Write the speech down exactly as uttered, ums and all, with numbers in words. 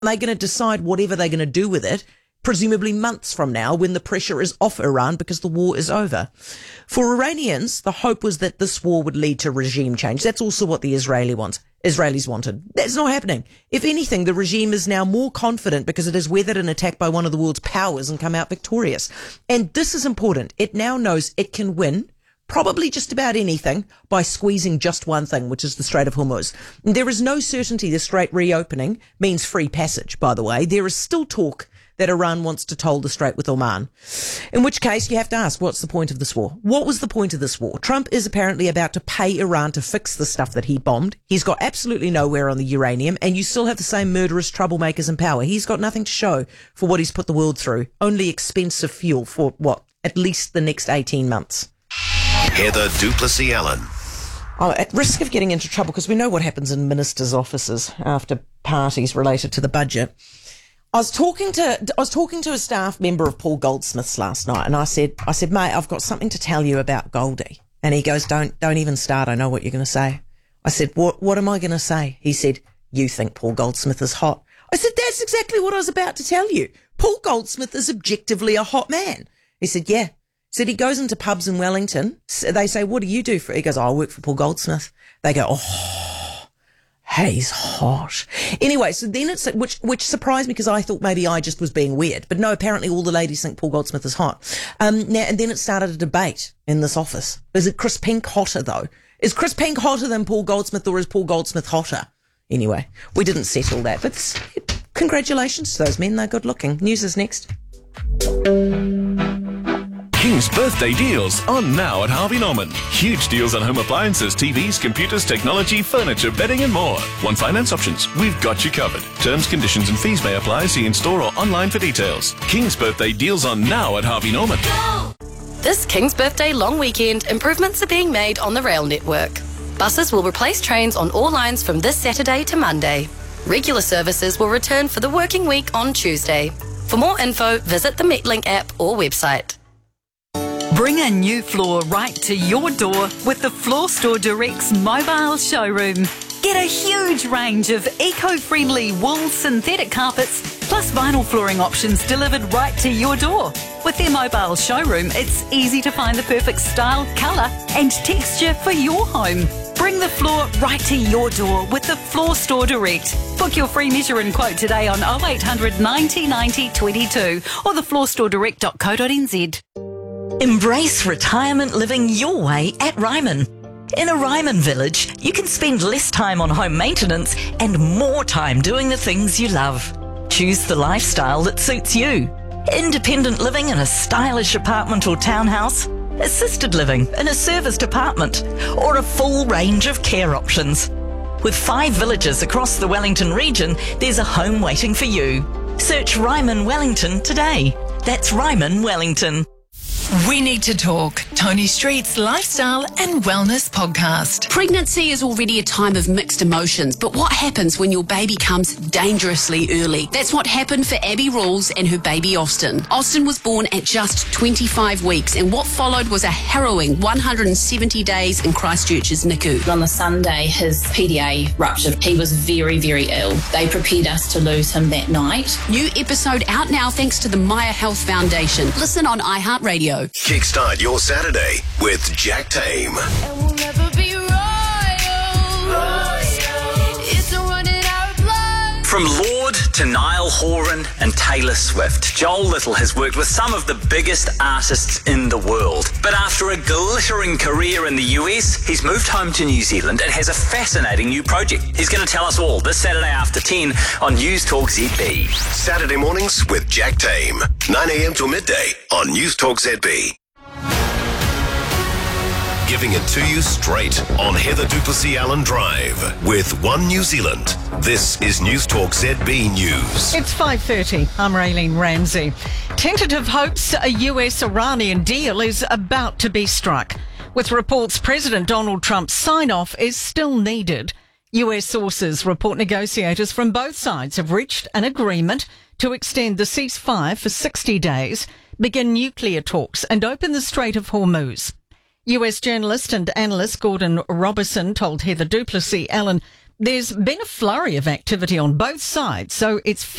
They're going to decide whatever they're going to do with it, presumably months from now when the pressure is off Iran because the war is over. For Iranians, the hope was that this war would lead to regime change. That's also what the Israeli wants. Israelis wanted. That's not happening. If anything, the regime is now more confident because it has weathered an attack by one of the world's powers and come out victorious. And this is important. It now knows it can win probably just about anything by squeezing just one thing, which is the Strait of Hormuz. And there is no certainty the strait reopening means free passage, by the way. There is still talk that Iran wants to toll the strait with Oman. In which case, you have to ask, what's the point of this war? What was the point of this war? Trump is apparently about to pay Iran to fix the stuff that he bombed. He's got absolutely nowhere on the uranium, and you still have the same murderous troublemakers in power. He's got nothing to show for what he's put the world through. Only expensive fuel for, what, at least the next eighteen months. Heather du Plessis-Allen. Oh, at risk of getting into trouble, because we know what happens in ministers' offices after parties related to the budget. I was talking to I was talking to a staff member of Paul Goldsmith's last night, and I said, I said, mate, I've got something to tell you about Goldie. And he goes, don't don't even start. I know what you're going to say. I said, what what am I going to say? He said, you think Paul Goldsmith is hot. I said, that's exactly what I was about to tell you. Paul Goldsmith is objectively a hot man. He said, yeah. He said he goes into pubs in Wellington. They say, what do you do for? He goes, oh, I work for Paul Goldsmith. They go, oh, he's hot. Anyway, so then it's, which, which surprised me because I thought maybe I just was being weird. But no, apparently all the ladies think Paul Goldsmith is hot. Um, now, and then it started a debate in this office. Is it Chris Pink hotter though? Is Chris Pink hotter than Paul Goldsmith, or is Paul Goldsmith hotter? Anyway, we didn't settle that, but congratulations to those men. They're good looking. News is next. King's birthday deals on now at Harvey Norman. Huge deals on home appliances, T Vs, computers, technology, furniture, bedding and more. One finance options. We've got you covered. Terms, conditions and fees may apply. See in store or online for details. King's birthday deals on now at Harvey Norman. Go! This King's Birthday long weekend, improvements are being made on the rail network. Buses will replace trains on all lines from this Saturday to Monday. Regular services will return for the working week on Tuesday. For more info, visit the Metlink app or website. Bring a new floor right to your door with the Floor Store Direct's mobile showroom. Get a huge range of eco-friendly wool synthetic carpets plus vinyl flooring options delivered right to your door. With their mobile showroom, it's easy to find the perfect style, colour and texture for your home. Bring the floor right to your door with the Floor Store Direct. Book your free measure and quote today on oh eight hundred ninety ninety twenty-two or the floor store direct dot co dot n z. Embrace retirement living your way at Ryman. In a Ryman village, you can spend less time on home maintenance and more time doing the things you love. Choose the lifestyle that suits you. Independent living in a stylish apartment or townhouse, assisted living in a serviced apartment, or a full range of care options. With five villages across the Wellington region, there's a home waiting for you. Search Ryman Wellington today. That's Ryman Wellington. We Need to Talk, Tony Street's lifestyle and wellness podcast. Pregnancy is already a time of mixed emotions, but what happens when your baby comes dangerously early? That's what happened for Abby Rawls and her baby Austin. Austin was born at just twenty-five weeks, and what followed was a harrowing one hundred seventy days in Christchurch's N I C U. On the Sunday, his P D A ruptured. He was very, very ill. They prepared us to lose him that night. New episode out now thanks to the Maya Health Foundation. Listen on iHeartRadio. Kickstart your Saturday with Jack Tame. And we'll never be royal. Royal. It's a running our blood. From Lorde to Niall Horan and Taylor Swift, Joel Little has worked with some of the biggest artists in the world. But after a glittering career in the U S, he's moved home to New Zealand and has a fascinating new project. He's going to tell us all this Saturday after ten on News Talk Z B. Saturday mornings with Jack Tame, nine a.m. till midday on News Talk Z B. Giving it to you straight on Heather du Plessis-Allen Drive with One New Zealand. This is News Talk Z B News. It's five thirty. I'm Raylene Ramsey. Tentative hopes a U S-Iranian deal is about to be struck. With reports President Donald Trump's sign-off is still needed. U S sources report negotiators from both sides have reached an agreement to extend the ceasefire for sixty days, begin nuclear talks and open the Strait of Hormuz. U S journalist and analyst Gordon Robertson told Heather du Plessis-Allen there's been a flurry of activity on both sides, so it's